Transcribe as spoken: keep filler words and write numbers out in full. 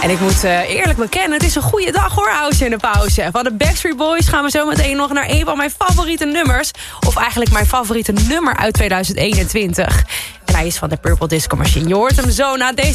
En ik moet uh, eerlijk bekennen, het is een goede dag hoor, House in de pauze. Van de Backstreet Boys gaan we zo meteen nog naar een van mijn favoriete nummers. Of eigenlijk mijn favoriete nummer uit tweeduizend eenentwintig. En hij is van de Purple Disco Machine. Je hoort hem zo na deze